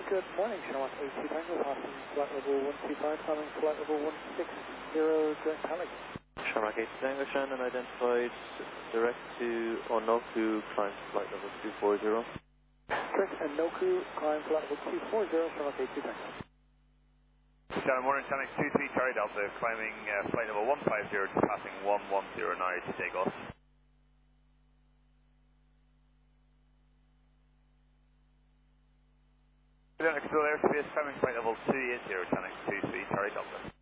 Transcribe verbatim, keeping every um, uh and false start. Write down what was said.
Good morning, Shamrock eight two Tango, passing flight level one two five, coming flight level one six zero, direct Halley. Shamrock eight two Tango, Shannon identified direct to Onoku, climb flight level two four zero. Direct Onoku, climb flight level two four zero, Shamrock eight two Tango. Shannon, morning, Shannon two three Charlie Delta, climbing uh, flight level one five zero, just passing one one zero now to take off. Still airspace, climbing flight level two eight zero, Shannon two three Charlie Delta.